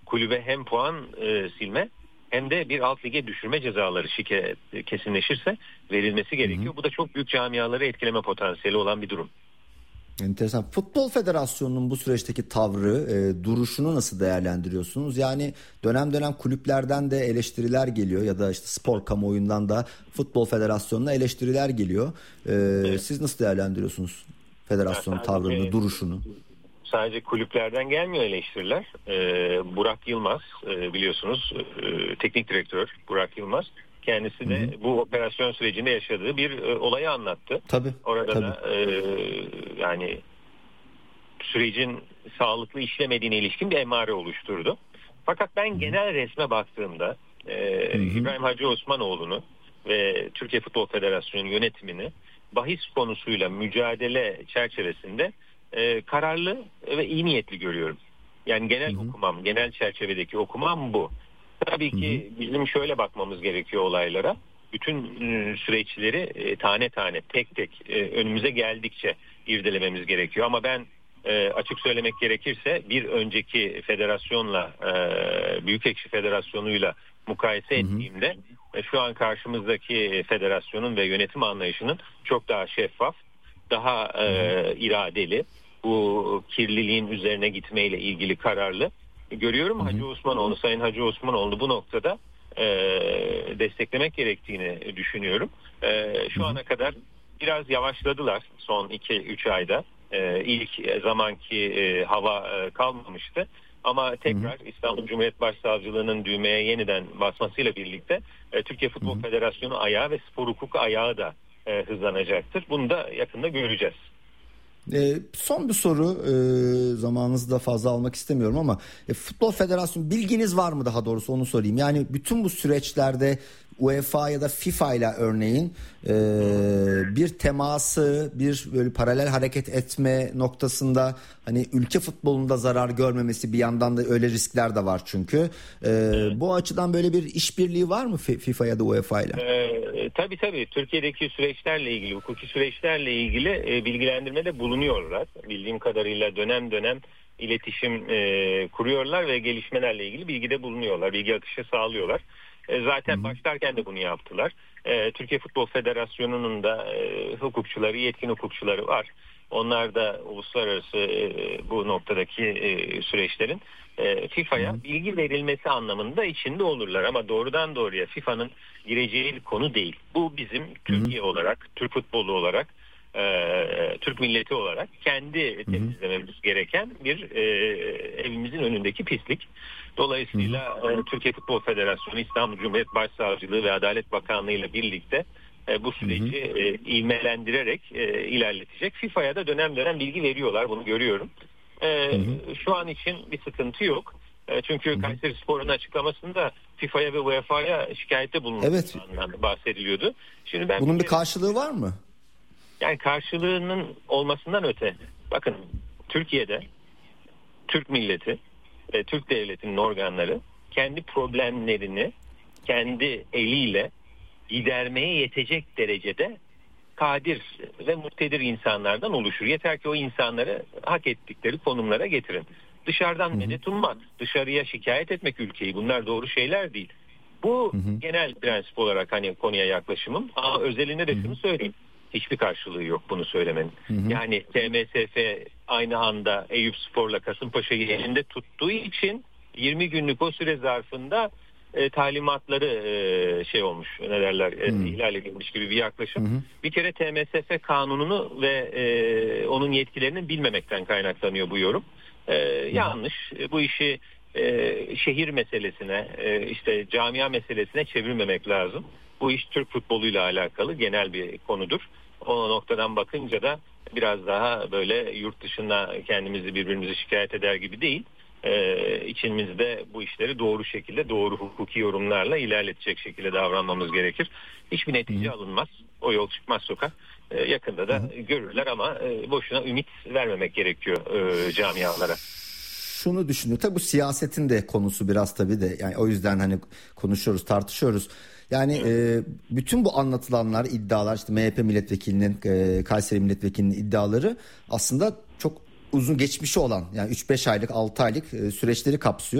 kulübe hem puan silme hem de bir alt lige düşürme cezaları kesinleşirse verilmesi gerekiyor. Bu da çok büyük camiaları etkileme potansiyeli olan bir durum. Enteresan. Futbol Federasyonu'nun bu süreçteki tavrı, duruşunu nasıl değerlendiriyorsunuz? Yani dönem dönem kulüplerden de eleştiriler geliyor ya da işte spor kamuoyundan da Futbol Federasyonu'na eleştiriler geliyor. Evet. Siz nasıl değerlendiriyorsunuz federasyonun tavrını, duruşunu? Sadece kulüplerden gelmiyor eleştiriler. Burak Yılmaz, biliyorsunuz teknik direktör Burak Yılmaz. Kendisi de bu operasyon sürecinde yaşadığı bir olayı anlattı. Tabii. Orada tabii. da yani sürecin sağlıklı işlemediğine ilişkin bir emare oluşturdu. Fakat ben genel resme baktığımda İbrahim Hacı Osmanoğlu'nu ve Türkiye Futbol Federasyonu yönetimini bahis konusuyla mücadele çerçevesinde kararlı ve iyi niyetli görüyorum. Yani genel okumam, genel çerçevedeki okumam bu. Tabii ki bizim şöyle bakmamız gerekiyor olaylara. Bütün süreçleri tane tane, tek tek önümüze geldikçe irdelememiz gerekiyor. Ama ben açık söylemek gerekirse bir önceki federasyonla, Büyükekşi Federasyonu'yla mukayese ettiğimde şu an karşımızdaki federasyonun ve yönetim anlayışının çok daha şeffaf, daha iradeli, bu kirliliğin üzerine gitmeyle ilgili kararlı görüyorum. Hacı Osmanoğlu, Sayın Hacı Osmanoğlu bu noktada desteklemek gerektiğini düşünüyorum. Şu ana kadar biraz yavaşladılar son 2-3 ayda. İlk zamanki hava kalmamıştı. Ama tekrar İstanbul Cumhuriyet Başsavcılığı'nın düğmeye yeniden basmasıyla birlikte Türkiye Futbol Federasyonu ayağı ve spor hukuku ayağı da hızlanacaktır. Bunu da yakında göreceğiz. Son bir soru, zamanınızı da fazla almak istemiyorum ama Futbol Federasyonu bilginiz var mı, daha doğrusu onu sorayım. Yani bütün bu süreçlerde UEFA ya da FIFA ile örneğin bir teması, bir böyle paralel hareket etme noktasında hani ülke futbolunda zarar görmemesi, bir yandan da öyle riskler de var çünkü. Bu açıdan böyle bir işbirliği var mı FIFA ya da UEFA ile? Tabii. Türkiye'deki süreçlerle ilgili, hukuki süreçlerle ilgili bilgilendirmede bulunuyorlar. Bildiğim kadarıyla dönem dönem iletişim kuruyorlar ve gelişmelerle ilgili bilgide bulunuyorlar. Bilgi akışı sağlıyorlar. Zaten başlarken de bunu yaptılar. Türkiye Futbol Federasyonu'nun da hukukçuları, yetkin hukukçuları var. Onlar da uluslararası bu noktadaki süreçlerin FIFA'ya bilgi verilmesi anlamında içinde olurlar. Ama doğrudan doğruya FIFA'nın gireceği bir konu değil. Bu bizim Türkiye olarak, Türk futbolu olarak, Türk milleti olarak kendi temizlememiz gereken bir evimizin önündeki pislik. Dolayısıyla Türkiye Futbol Federasyonu, İstanbul Cumhuriyet Başsavcılığı ve Adalet Bakanlığı ile birlikte bu süreci ivmelendirerek ilerletecek. FIFA'ya da dönem dönem bilgi veriyorlar, bunu görüyorum. Şu an için bir sıkıntı yok. Çünkü Kayserispor'un açıklamasında FIFA'ya ve UEFA'ya şikayette bulunduğundan bahsediliyordu. Şimdi bunun bir karşılığı var mı? Yani karşılığının olmasından öte, bakın Türkiye'de Türk milleti ve Türk devletinin organları kendi problemlerini kendi eliyle gidermeye yetecek derecede kadir ve muktedir insanlardan oluşur. Yeter ki o insanları hak ettikleri konumlara getirin. Dışarıdan medet ummak, dışarıya şikayet etmek ülkeyi, bunlar doğru şeyler değil. Bu genel prensip olarak hani konuya yaklaşımım, ama özelinde de şunu söyleyeyim. Hiçbir karşılığı yok bunu söylemenin. Yani TMSF aynı anda Eyüpspor'la Kasımpaşa'yı elinde tuttuğu için 20 günlük o süre zarfında talimatları olmuş, ne derler, ihlal edilmiş gibi bir yaklaşım. Bir kere TMSF kanununu ve onun yetkilerini bilmemekten kaynaklanıyor bu yorum. Yanlış. Bu işi şehir meselesine, işte camia meselesine çevirmemek lazım. Bu iş Türk futboluyla alakalı genel bir konudur. O noktadan bakınca da biraz daha böyle yurt dışına kendimizi, birbirimizi şikayet eder gibi değil. İçimizde bu işleri doğru şekilde, doğru hukuki yorumlarla ilerletecek şekilde davranmamız gerekir. Hiçbir netice alınmaz. O yol çıkmaz sokak. Yakında da görürler ama boşuna ümit vermemek gerekiyor camialara. Şunu düşünüyor. Tabii bu siyasetin de konusu biraz tabii de. Yani o yüzden hani konuşuyoruz, tartışıyoruz. Yani bütün bu anlatılanlar, iddialar, işte MHP milletvekilinin, Kayseri milletvekilinin iddiaları aslında çok uzun geçmişi olan, yani 3-5 aylık, 6 aylık süreçleri kapsıyor.